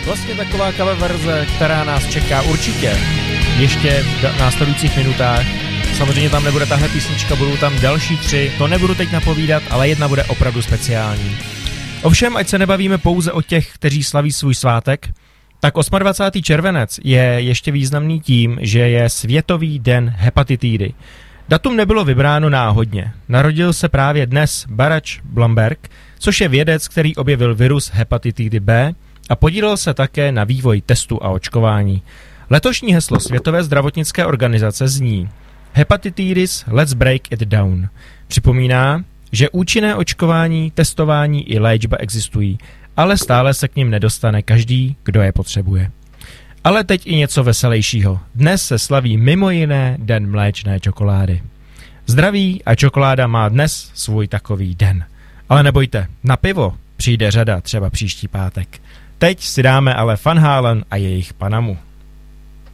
Vlastně taková cover verze, která nás čeká určitě ještě v následujících minutách. Samozřejmě tam nebude tahle písnička, budou tam další 3, to nebudu teď napovídat, ale jedna bude opravdu speciální. Ovšem, ať se nebavíme pouze o těch, kteří slaví svůj svátek, tak 28. červenec je ještě významný tím, že je Světový den hepatitidy. Datum nebylo vybráno náhodně. Narodil se právě dnes Barack Blumberg, což je vědec, který objevil virus hepatitidy B a podílel se také na vývoji testu a očkování. Letošní heslo Světové zdravotnické organizace zní Hepatitis, let's break it down. Připomíná, že účinné očkování, testování i léčba existují, ale stále se k nim nedostane každý, kdo je potřebuje. Ale teď i něco veselějšího. Dnes se slaví mimo jiné Den mléčné čokolády. Zdraví a čokoláda má dnes svůj takový den. Ale nebojte, na pivo přijde řada třeba příští pátek. Teď si dáme ale Van Halen a jejich Panamu.